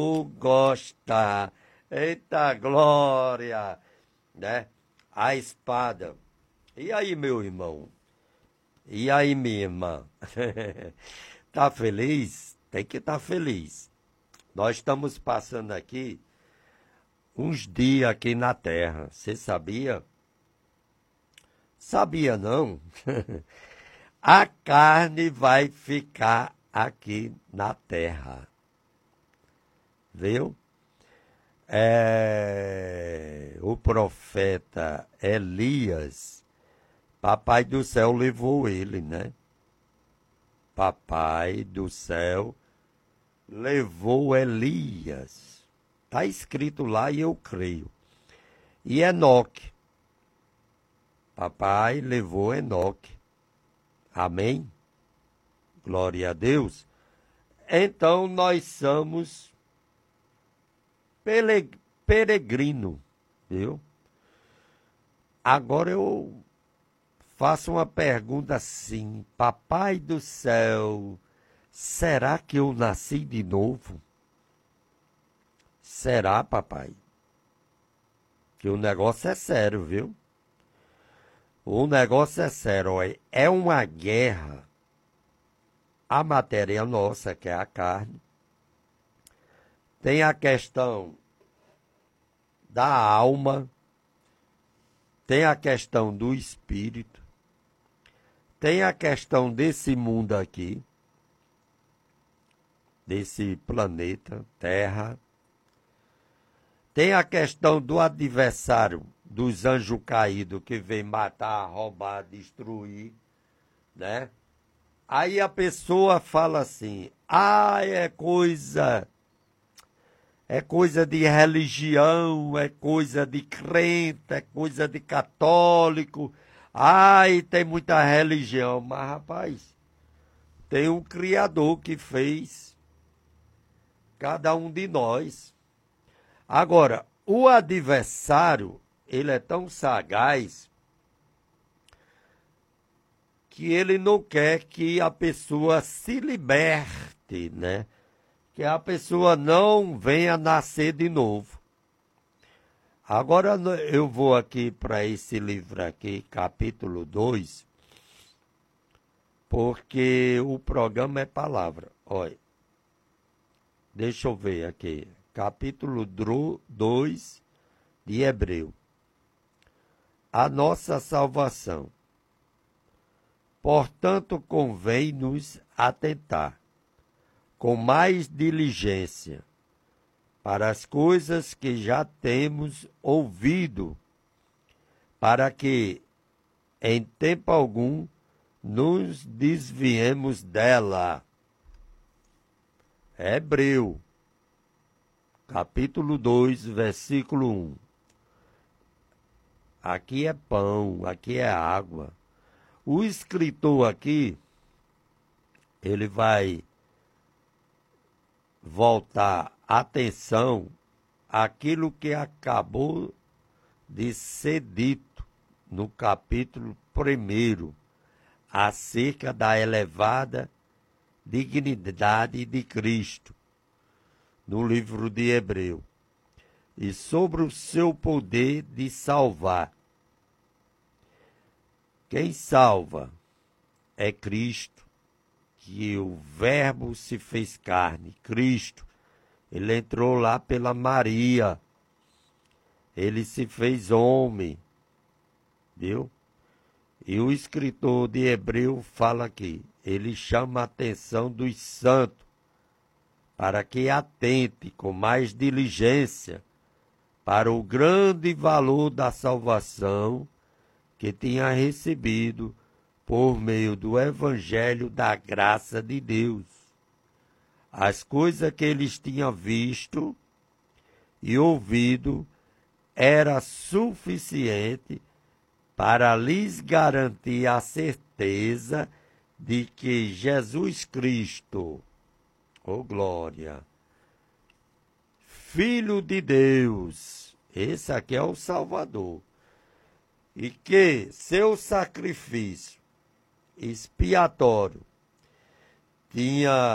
gosta. Eita glória, né? A espada. E aí, meu irmão? E aí, minha irmã? Tá feliz? Tem que estar feliz. Nós estamos passando aqui uns dias aqui na Terra. Você sabia? Sabia não? A carne vai ficar aqui na Terra. Viu? O profeta Elias, Papai do céu levou ele, né? Papai do céu levou Elias. Está escrito lá e eu creio. E Enoque. Papai levou Enoque. Amém? Glória a Deus. Então nós somos peregrino, viu? Agora eu faço uma pergunta assim, Papai do céu, será que eu nasci de novo? Será, papai? Que o negócio é sério, viu? O negócio é sério, é uma guerra. A matéria nossa, que é a carne, tem a questão da alma, tem a questão do espírito, tem a questão desse mundo aqui, desse planeta, Terra, tem a questão do adversário, dos anjos caídos, que vem matar, roubar, destruir, né? Aí a pessoa fala assim, é coisa de religião, é coisa de crente, é coisa de católico. Ai, tem muita religião. Mas, rapaz, tem um Criador que fez cada um de nós. Agora, o adversário, ele é tão sagaz que ele não quer que a pessoa se liberte, né? Que a pessoa não venha nascer de novo. Agora eu vou aqui para esse livro aqui, capítulo 2, porque o programa é palavra. Olha, deixa eu ver aqui, capítulo 2 de Hebreu. A nossa salvação. Portanto, convém-nos atentar com mais diligência para as coisas que já temos ouvido, para que, em tempo algum, nos desviemos dela. Hebreu, capítulo 2, versículo 1. Aqui é pão, aqui é água. O escritor aqui, ele vai voltar atenção àquilo que acabou de ser dito no capítulo 1, acerca da elevada dignidade de Cristo, no livro de Hebreu, e sobre o seu poder de salvar. Quem salva é Cristo, que o Verbo se fez carne, Cristo. Ele entrou lá pela Maria, ele se fez homem, viu? E o escritor de Hebreu fala aqui, ele chama a atenção dos santos, para que atente com mais diligência para o grande valor da salvação que tinha recebido por meio do Evangelho da graça de Deus. As coisas que eles tinham visto e ouvido era suficiente para lhes garantir a certeza de que Jesus Cristo, glória, Filho de Deus, esse aqui é o Salvador, e que seu sacrifício expiatório tinha